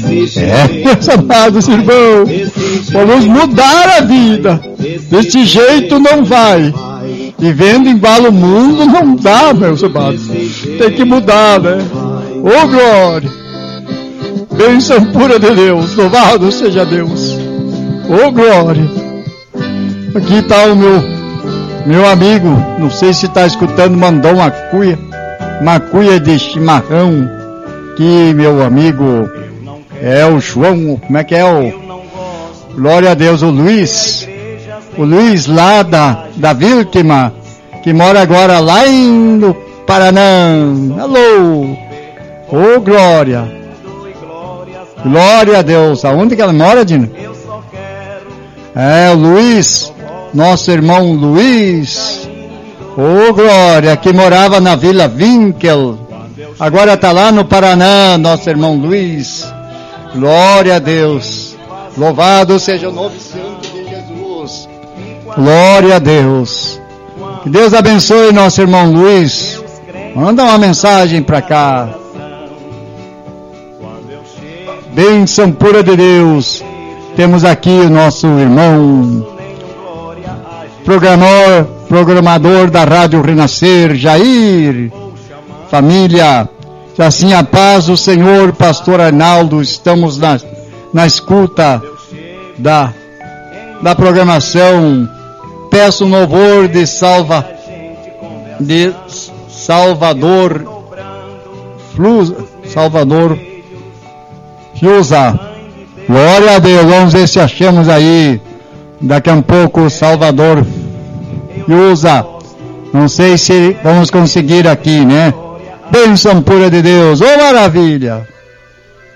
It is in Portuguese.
Meus amados irmãos, vamos mudar a vida. Deste jeito não vai. Vivendo igual o mundo não dá, meus amados. Tem que mudar, né? Ô glória! Bênção pura de Deus, louvado seja Deus. Ô glória! Aqui está o meu amigo, não sei se está escutando, mandou uma cuia de chimarrão. Que meu amigo é o João, como é que é o? Glória a Deus, o Luiz lá da Vítima, que mora agora lá no Paraná. Alô! Ô glória! Glória a Deus! Aonde que ela mora, Dina? É o Luiz, nosso irmão Luiz. Ô glória! Que morava na Vila Winkel. Agora está lá no Paraná, nosso irmão Luiz. Glória a Deus. Louvado seja o nome santo de Jesus. Glória a Deus. Que Deus abençoe nosso irmão Luiz. Manda uma mensagem para cá. Bênção pura de Deus. Temos aqui o nosso irmão programador da Rádio Renascer, Jair. Família, assim a paz do Senhor, pastor Arnaldo, estamos na escuta da programação. Peço um louvor de Salvador Fiuza. Glória a Deus, vamos ver se achamos aí daqui a um pouco Salvador Fiuza. Não sei se vamos conseguir aqui, né? Bênção pura de Deus, ô maravilha!